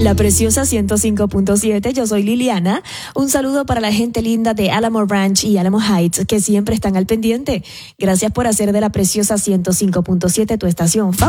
La Preciosa 105.7, yo soy Liliana. Un saludo para la gente linda de Alamo Ranch y Alamo Heights que siempre están al pendiente. Gracias por hacer de La Preciosa 105.7 tu estación favorita.